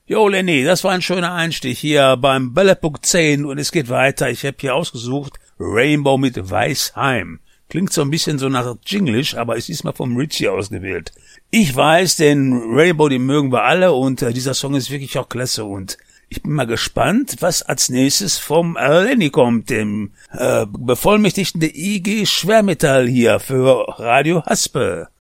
Jo, Lenny, das war ein schöner Einstieg hier beim Bällebug 10 und es geht weiter. Ich habe hier ausgesucht Rainbow mit Weisheim. Klingt so ein bisschen so nach Jinglish, aber es ist mal vom Richie ausgewählt. Ich weiß, denn Rainbow, den mögen wir alle und dieser Song ist wirklich auch klasse und ich bin mal gespannt, was als nächstes vom Lenny kommt, dem bevollmächtigten der IG Schwermetall hier für Radio Haspe.